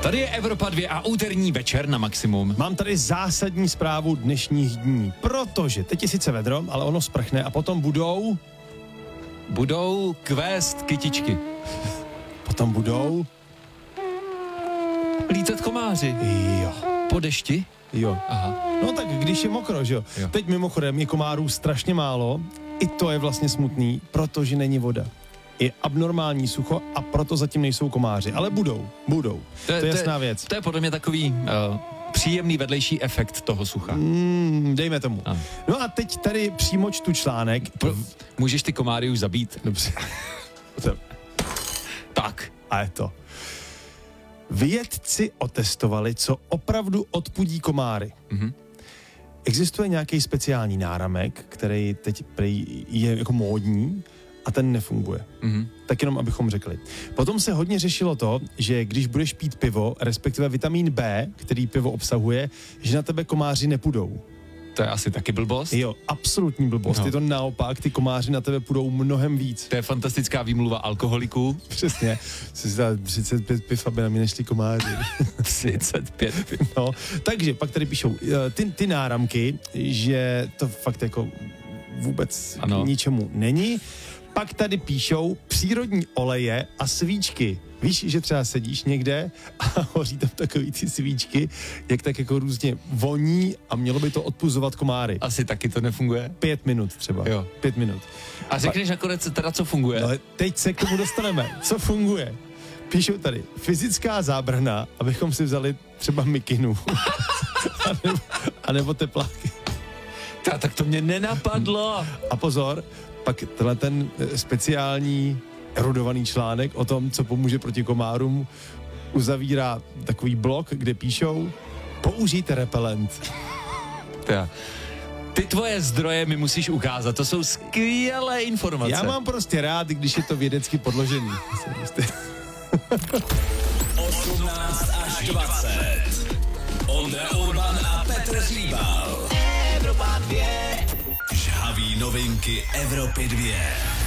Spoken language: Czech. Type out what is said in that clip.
Tady je Evropa 2 a úterní večer na maximum. Mám tady zásadní zprávu dnešních dní, protože teď je sice vedro, ale ono sprchne a potom Budou kvést kytičky. Potom budou Lítat komáři. Jo. Po dešti? Jo. Aha. No tak když je mokro, že jo? Teď mimochodem je komárů strašně málo, i to je vlastně smutný, protože není voda. Je abnormální sucho a proto zatím nejsou komáři, ale budou. To je jasná věc. To je podle mě takový příjemný vedlejší efekt toho sucha. Dejme tomu. Ano. No a teď tady přímo čtu článek. Můžeš ty komáry už zabít? Dobře. Tak. A je to. Vědci otestovali, co opravdu odpudí komáry. Existuje nějaký speciální náramek, který teď je jako módní a ten nefunguje. Tak jenom, abychom řekli. Potom se hodně řešilo to, že když budeš pít pivo, respektive vitamin B, který pivo obsahuje, že na tebe komáři nepůjdou. To je asi taky blbost. Jo, absolutní blbost. Je to naopak, ty komáři na tebe půjdou mnohem víc. To je fantastická výmluva alkoholiků. Přesně. Jsi si dal 35 piv, aby na mě nešli komáři. 35 piv. No, takže pak tady píšou ty náramky, že to fakt jako vůbec k ničemu není. Pak tady píšou přírodní oleje a svíčky. Víš, že třeba sedíš někde a hoří tam takový ty svíčky, jak tak jako různě voní a mělo by to odpuzovat komáry. Asi taky to nefunguje? 5 minut třeba. Jo. 5 minut. A řekneš nakonec teda, co funguje? No, teď se k tomu dostaneme. Co funguje? Píšou tady, fyzická zábrana, abychom si vzali třeba mikinu. a nebo tepláky. Tak to mě nenapadlo. A pozor, pak tenhle ten speciální erudovaný článek o tom, co pomůže proti komárům, uzavírá takový blok, kde píšou použijte repelent. Ty tvoje zdroje mi musíš ukázat, to jsou skvělé informace. Já mám prostě rád, když je to vědecky podložený. 18 až 20. Ondra Urban a Petr Hříbal. Evropa 2. Žhaví novinky Evropy 2.